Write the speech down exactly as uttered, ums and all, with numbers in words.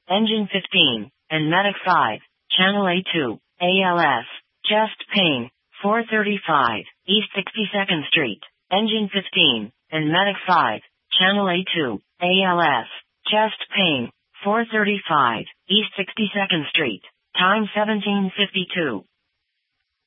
Engine fifteen, and Medic five, Channel A two, A L S, chest pain, four thirty-five, East sixty-second Street. Engine fifteen, and Medic five, Channel A two, A L S, chest pain, four thirty-five, East sixty-second Street. Time seventeen fifty-two.